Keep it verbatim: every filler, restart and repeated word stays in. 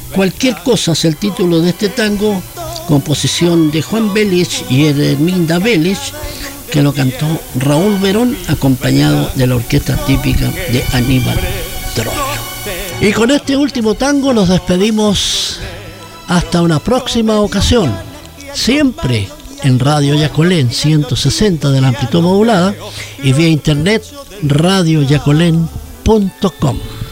Cualquier cosa es el título de este tango, composición de Juan Vélez y Herminda Vélez, que lo cantó Raúl Verón, acompañado de la orquesta típica de Aníbal Troilo. Y con este último tango nos despedimos hasta una próxima ocasión, siempre en Radio Yacolén ciento sesenta de la amplitud modulada y vía internet radio yacolén punto com.